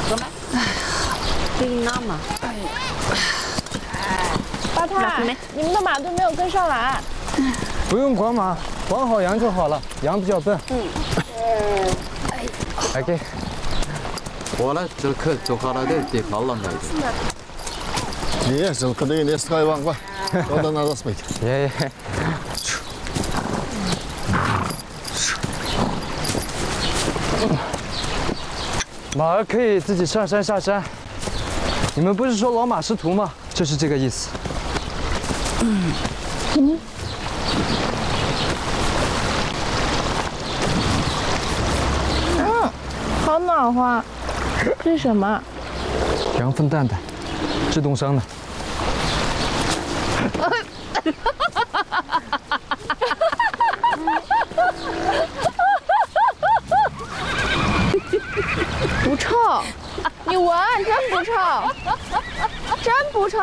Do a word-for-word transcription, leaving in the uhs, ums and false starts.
哥们，给你拿嘛。哎呀， 八太，你们的马队没有跟上来。 不用管马，管好羊就好了。羊比较笨。嗯。哎，来给。 Valla cılkı çokara değil ki kallan da. Niye cılkı değil, eski hayvan var. Oradan arası bekle. 爷爷。马儿可以自己上山下山。你们不是说老马识途吗？就是这个意思。嗯。嗯。 嗯，好暖和。 这是什么？ 羊粪蛋蛋，治冻伤的。 不臭，你闻，真不臭，真不臭。